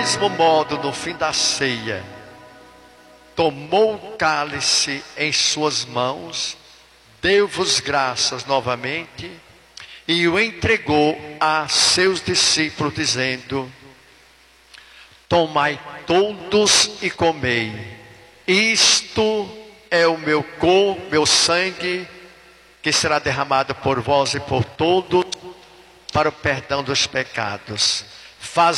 mesmo modo, no fim da ceia, tomou o cálice em suas mãos, deu-vos graças novamente e o entregou a seus discípulos, dizendo: tomai todos e comei, isto é o meu corpo, meu sangue, que será derramado por vós e por todos, para o perdão dos pecados.